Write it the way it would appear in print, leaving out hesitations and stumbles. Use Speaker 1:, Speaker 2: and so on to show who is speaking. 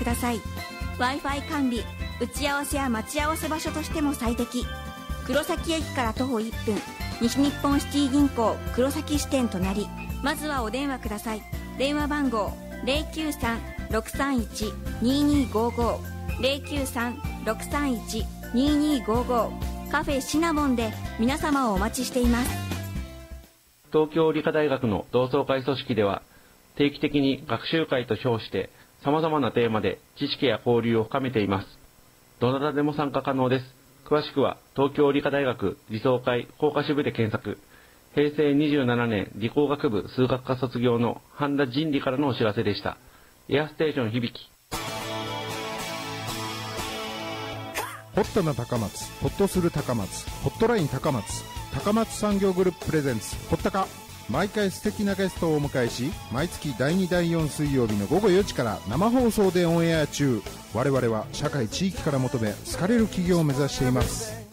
Speaker 1: ください。 Wi-Fi 完備、打ち合わせや待ち合わせ場所としても最適。黒崎駅から徒歩1分、西日本シティ銀行黒崎支店隣。まずはお電話ください。電話番号 093-631-2255 093-631-2255 カフェシナモンで皆様をお待ちしています。
Speaker 2: 東京理科大学の同窓会組織では、定期的に学習会と称して様々なテーマで知識や交流を深めています。どなたでも参加可能です。詳しくは東京理科大学理想会工科支部で検索。平成27年理工学部数学科卒業の半田仁理からのお知らせでした。エアステーション響き。
Speaker 3: ホットな高松、ホッとする高松、ホットライン高松、高松産業グループプレゼンツホッタカ。毎回素敵なゲストをお迎えし、毎月第2第4水曜日の午後4時から生放送でオンエア中。我々は社会地域から求め好かれる企業を目指しています。